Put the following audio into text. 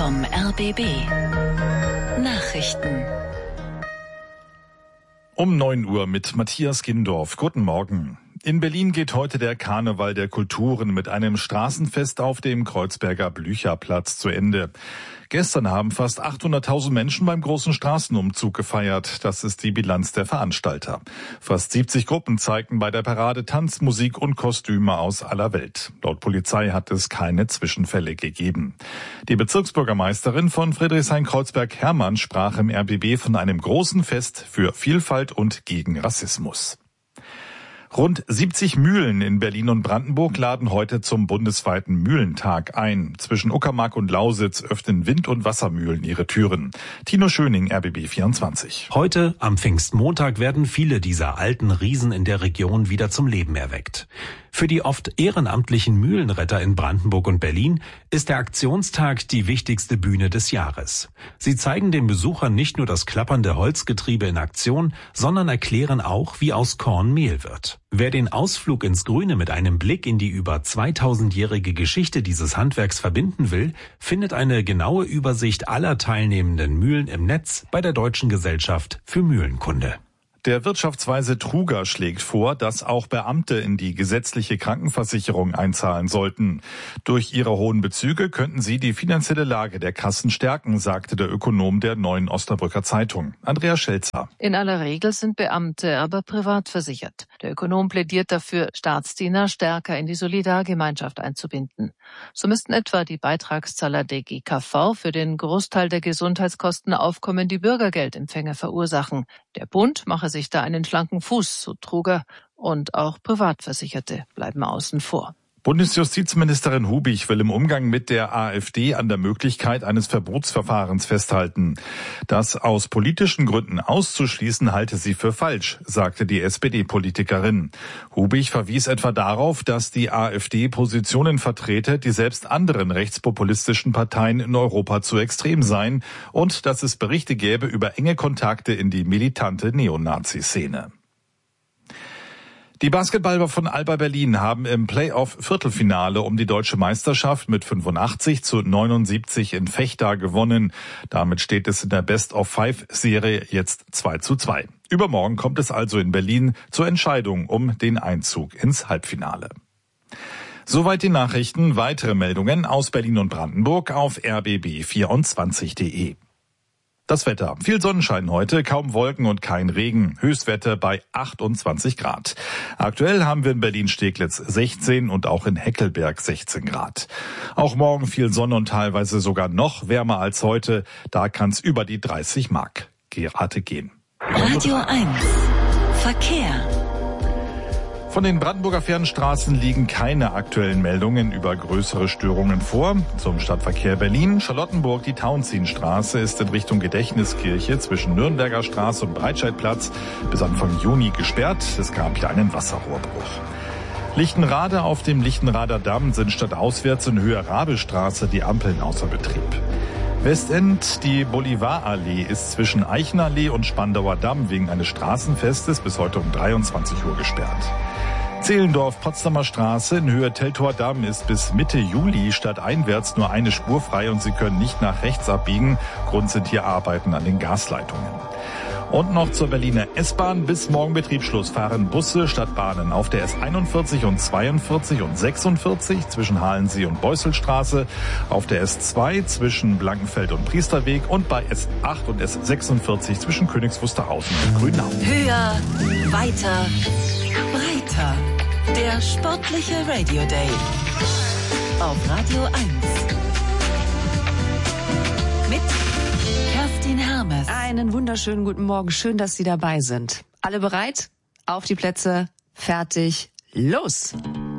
vom RBB. Nachrichten. Um 9 Uhr mit Matthias Gindorf. Guten Morgen. In Berlin geht heute der Karneval der Kulturen mit einem Straßenfest auf dem Kreuzberger Blücherplatz zu Ende. Gestern haben fast 800.000 Menschen beim großen Straßenumzug gefeiert. Das ist die Bilanz der Veranstalter. Fast 70 Gruppen zeigten bei der Parade Tanz, Musik und Kostüme aus aller Welt. Laut Polizei hat es keine Zwischenfälle gegeben. Die Bezirksbürgermeisterin von Friedrichshain-Kreuzberg Hermann sprach im RBB von einem großen Fest für Vielfalt und gegen Rassismus. Rund 70 Mühlen in Berlin und Brandenburg laden heute zum bundesweiten Mühlentag ein. Zwischen Uckermark und Lausitz öffnen Wind- und Wassermühlen ihre Türen. Tino Schöning, RBB 24. Heute, am Pfingstmontag, werden viele dieser alten Riesen in der Region wieder zum Leben erweckt. Für die oft ehrenamtlichen Mühlenretter in Brandenburg und Berlin ist der Aktionstag die wichtigste Bühne des Jahres. Sie zeigen den Besuchern nicht nur das klappernde Holzgetriebe in Aktion, sondern erklären auch, wie aus Korn Mehl wird. Wer den Ausflug ins Grüne mit einem Blick in die über 2000-jährige Geschichte dieses Handwerks verbinden will, findet eine genaue Übersicht aller teilnehmenden Mühlen im Netz bei der Deutschen Gesellschaft für Mühlenkunde. Der Wirtschaftsweise Truger schlägt vor, dass auch Beamte in die gesetzliche Krankenversicherung einzahlen sollten. Durch ihre hohen Bezüge könnten sie die finanzielle Lage der Kassen stärken, sagte der Ökonom der Neuen Osnabrücker Zeitung. Andrea Schelzer. In aller Regel sind Beamte aber privat versichert. Der Ökonom plädiert dafür, Staatsdiener stärker in die Solidargemeinschaft einzubinden. So müssten etwa die Beitragszahler der GKV für den Großteil der Gesundheitskosten aufkommende Bürgergeldempfänger verursachen. Der Bund mache sich da einen schlanken Fuß, so Truger, und auch Privatversicherte bleiben außen vor. Bundesjustizministerin Hubich will im Umgang mit der AfD an der Möglichkeit eines Verbotsverfahrens festhalten. Das aus politischen Gründen auszuschließen, halte sie für falsch, sagte die SPD-Politikerin. Hubich verwies etwa darauf, dass die AfD Positionen vertrete, die selbst anderen rechtspopulistischen Parteien in Europa zu extrem seien und dass es Berichte gäbe über enge Kontakte in die militante Neonazi-Szene. Die Basketballer von Alba Berlin haben im Playoff-Viertelfinale um die deutsche Meisterschaft mit 85-79 in Vechta gewonnen. Damit steht es in der Best-of-Five-Serie jetzt 2:2. Übermorgen kommt es also in Berlin zur Entscheidung um den Einzug ins Halbfinale. Soweit die Nachrichten. Weitere Meldungen aus Berlin und Brandenburg auf rbb24.de. Das Wetter. Viel Sonnenschein heute, kaum Wolken und kein Regen. Höchstwerte bei 28 Grad. Aktuell haben wir in Berlin-Steglitz 16 und auch in Heckelberg 16 Grad. Auch morgen viel Sonne und teilweise sogar noch wärmer als heute. Da kann es über die 30 Grad gehen. Radio 1. Verkehr. Von den Brandenburger Fernstraßen liegen keine aktuellen Meldungen über größere Störungen vor. Zum Stadtverkehr Berlin. Charlottenburg, die Tauentzienstraße ist in Richtung Gedächtniskirche zwischen Nürnberger Straße und Breitscheidplatz bis Anfang Juni gesperrt. Es gab hier einen Wasserrohrbruch. Lichtenrade auf dem Lichtenrader Damm sind stadtauswärts in Höhe Rabestraße die Ampeln außer Betrieb. Westend, die Bolivarallee ist zwischen Eichenallee und Spandauer Damm wegen eines Straßenfestes bis heute um 23 Uhr gesperrt. Zehlendorf, Potsdamer Straße in Höhe Teltower Damm ist bis Mitte Juli stadteinwärts nur eine Spur frei und Sie können nicht nach rechts abbiegen. Grund sind hier Arbeiten an den Gasleitungen. Und noch zur Berliner S-Bahn. Bis morgen Betriebsschluss fahren Busse statt Bahnen auf der S41 und 42 und 46 zwischen Halensee und Beusselstraße, auf der S2 zwischen Blankenfeld und Priesterweg und bei S8 und S46 zwischen Königs Wusterhausen und Grünau. Höher, weiter, breiter. Der sportliche Radio Day auf Radio 1 mit Kerstin Hermes. Einen wunderschönen guten Morgen. Schön, dass Sie dabei sind. Alle bereit? Auf die Plätze. Fertig. Los!